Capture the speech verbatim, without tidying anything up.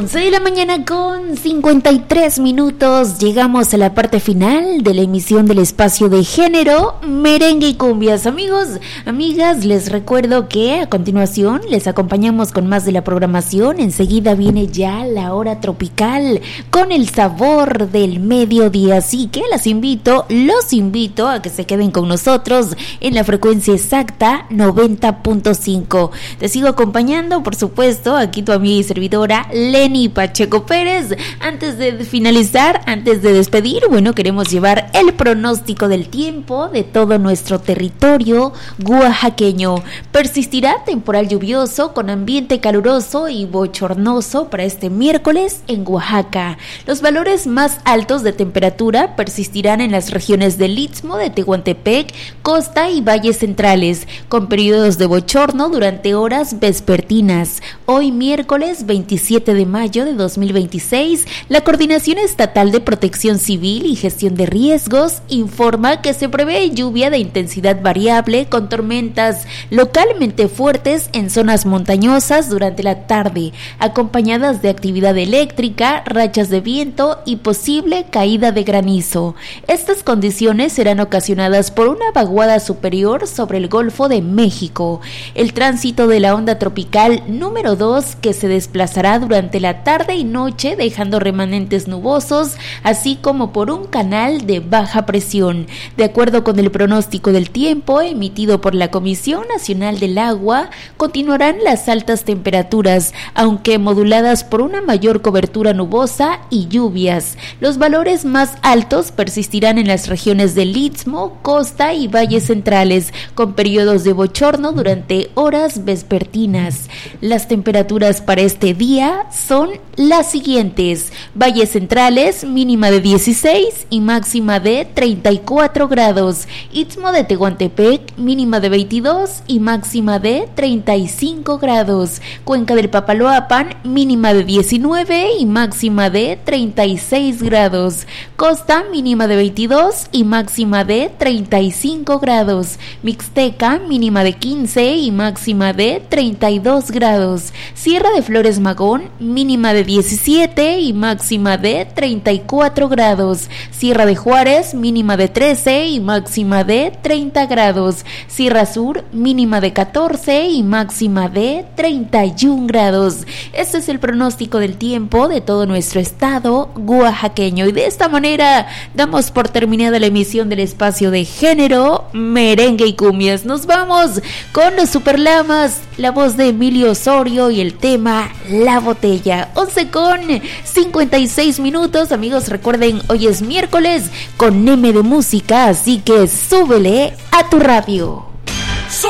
once de la mañana con cincuenta y tres minutos. Llegamos a la parte final de la emisión del espacio de género, merengue y cumbias. Amigos, amigas, les recuerdo que a continuación les acompañamos con más de la programación. Enseguida viene ya la hora tropical con el sabor del mediodía. Así que las invito, los invito a que se queden con nosotros en la frecuencia exacta noventa punto cinco. Te sigo acompañando, por supuesto, aquí tu amiga y servidora Lenny Pacheco Pérez. Antes de finalizar, antes de despedir, bueno, queremos llevar el pronóstico del tiempo de todo nuestro territorio oaxaqueño. Persistirá temporal lluvioso con ambiente caluroso y bochornoso para este miércoles en Oaxaca. Los valores más altos de temperatura persistirán en las regiones del Istmo de Tehuantepec, costa y valles centrales, con periodos de bochorno durante horas vespertinas. Hoy miércoles veintisiete de mayo de dos mil veintiséis, la Coordinación Estatal de Protección Civil y Gestión de Riesgos informa que se prevé lluvia de intensidad variable con tormentas localmente fuertes en zonas montañosas durante la tarde, acompañadas de actividad eléctrica, rachas de viento y posible caída de granizo. Estas condiciones serán ocasionadas por una vaguada superior sobre el Golfo de México. El tránsito de la onda tropical número dos, que se desplazará durante la tarde y noche dejando remanentes nubosos, así como por un canal de baja presión. De acuerdo con el pronóstico del tiempo emitido por la Comisión Nacional del Agua, continuarán las altas temperaturas, aunque moduladas por una mayor cobertura nubosa y lluvias. Los valores más altos persistirán en las regiones del Istmo, costa y valles centrales, con periodos de bochorno durante horas vespertinas. Las temperaturas para este día son las siguientes: valles centrales, mínima de dieciséis y máxima de treinta y cuatro grados; Istmo de Tehuantepec, mínima de veintidós y máxima de treinta y cinco grados; Cuenca del Papaloapan, mínima de diecinueve y máxima de treinta y seis grados; Costa, mínima de veintidós y máxima de treinta y cinco grados; Mixteca, mínima de quince y máxima de treinta y dos grados; Sierra de Flores Magón, mínima de diecisiete y máxima de treinta y cuatro grados; Sierra de Juárez, mínima de trece y máxima de treinta grados; Sierra Sur, mínima de catorce y máxima de treinta y un grados. Este es el pronóstico del tiempo de todo nuestro estado oaxaqueño, y de esta manera damos por terminada la emisión del espacio de género, merengue y cumbias. Nos vamos con los Superlamas, la voz de Emilio Osorio y el tema La Botella. once con cincuenta y seis minutos. Amigos, recuerden, hoy es miércoles con M de música, así que súbele a tu radio.